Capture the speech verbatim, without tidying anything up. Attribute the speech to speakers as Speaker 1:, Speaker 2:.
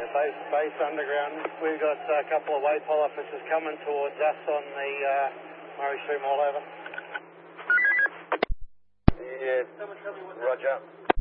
Speaker 1: base, base underground. We've got a couple of waypole officers coming towards us on the uh, Murray Stream all over.
Speaker 2: Yeah, roger.